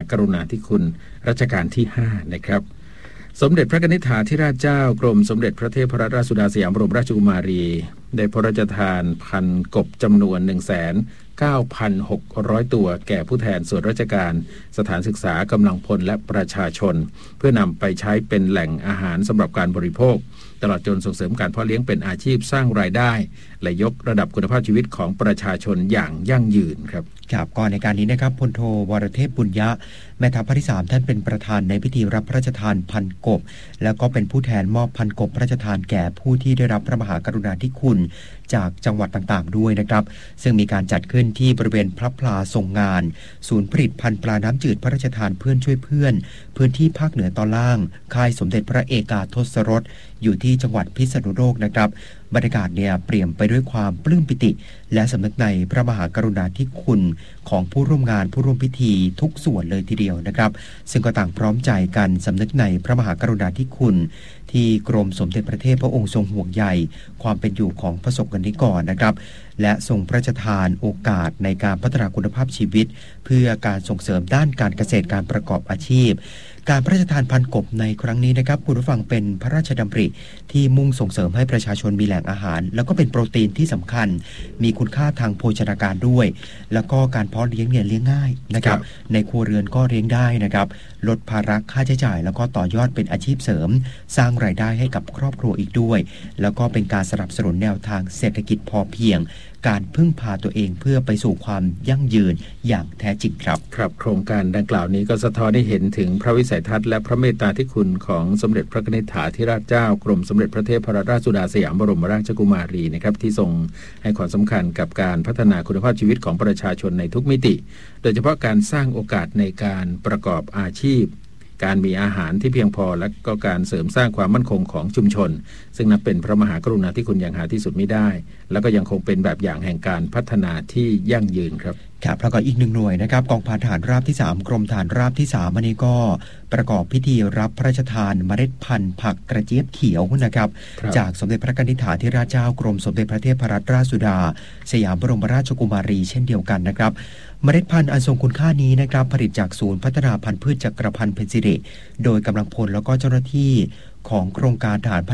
ากรุณาธิคุณรัชกาลที่5นะครับสมเด็จพระนิธิถาธิราชเจ้ากรมสมเด็จพระเทพรัตนราชสุดาสยามบรมราชกุมารีได้พระราชทานพันธุ์กบจำนวน 1,9,600 ตัวแก่ผู้แทนส่วนราชการสถานศึกษากำลังพลและประชาชนเพื่อนำไปใช้เป็นแหล่งอาหารสำหรับการบริโภคตลอดจนส่งเสริมการเพาะเลี้ยงเป็นอาชีพสร้างรายได้และยกระดับคุณภาพชีวิตของประชาชนอย่างยั่งยืนครับก่อนในการนี้นะครับพลโทวรเทพบุญยะแม่ทัพภาคที่3ท่านเป็นประธานในพิธีรับพระราชทานพันกบแล้วก็เป็นผู้แทนมอบพันกบพระราชทานแก่ผู้ที่ได้รับพระมหากรุณาธิคุณจากจังหวัดต่างๆด้วยนะครับซึ่งมีการจัดขึ้นที่บริเวณพระพลาทรงงานศูนย์ผลิตพันธุ์ปลาน้ำจืดพระราชทานเพื่อนช่วยเพื่อนพื้นที่ภาคเหนือตอนล่างค่ายสมเด็จพระเอกาทศรสอยู่ที่จังหวัดพิษณุโลกนะครับบรรยากาศเนี่ยเปลี่ยนไปด้วยความปลื้มปิติและสำนึกในพระมหากรุณาธิคุณของผู้ร่วมงานผู้ร่วมพิธีทุกส่วนเลยทีเดียวนะครับซึ่งก็ต่างพร้อมใจกันสำนึกในพระมหากรุณาธิคุณที่กรมสมเด็จพระเทพพระองค์ทรงห่วงใยความเป็นอยู่ของประสบกนิกรนะครับและทรงพระราชทานโอกาสในการพัฒนาคุณภาพชีวิตเพื่อการส่งเสริมด้านการเกษตรการประกอบอาชีพการพระราชทานพันกบในครั้งนี้นะครับคุณผู้ฟังเป็นพระราชดำริที่มุ่งส่งเสริมให้ประชาชนมีแหล่งอาหารแล้วก็เป็นโปรตีนที่สำคัญมีคุณค่าทางโภชนาการด้วยแล้วก็การเพาะเลี้ยงเนี่ยเลี้ยงง่ายนะครับในครัวเรือนก็เลี้ยงได้นะครับลดภาระค่าใช้จ่ายแล้วก็ต่อยอดเป็นอาชีพเสริมสร้างรายได้ให้กับครอบครัวอีกด้วยแล้วก็เป็นการสนับสนุนแนวทางเศรษฐกิจพอเพียงการพึ่งพาตัวเองเพื่อไปสู่ความยั่งยืนอย่างแท้จริงครับครับโครงการดังกล่าวนี้ก็สะท้อนให้เห็นถึงพระวิสัยทัศน์และพระเมตตาธิคุณของสมเด็จพระนิธิถาธิราชเจ้ากรมสมเด็จพระเทพรัตนราชสุดาสยามบรมราชกุมารีนะครับที่ทรงให้ความสำคัญกับการพัฒนาคุณภาพชีวิตของประชาชนในทุกมิติโดยเฉพาะการสร้างโอกาสในการประกอบอาชีพการมีอาหารที่เพียงพอและก็การเสริมสร้างความมั่นคงของชุมชนซึ่งนับเป็นพระมหากรุณาธิคุณอย่างหาที่สุดมิได้แล้วก็ยังคงเป็นแบบอย่างแห่งการพัฒนาที่ยั่งยืนครับแล้วก็อีกหนึ่งหน่วยนะครับกองพันทหารราบที่3กรมทหารราบที่3อันนี้ก็ประกอบพิธีรับพระราชทานเมล็ดพันธุ์ผักกระเจี๊ยบเขียวนะครับจากสมเด็จพระนิธิถาธิราชเจ้ากรมสมเด็จพระเทพรัตนราชสุดาสยามบรมราชกุมารีเช่นเดียวกันนะครับเมล็ดพันธุ์อันทรงคุณค่านี้นะครับผลิตจากศูนย์พัฒนาพันธุ์พืชจักรพันธ์เพชรศิริโดยกำลังพลแล้วก็เจ้าหน้าที่ของโครงการทหาร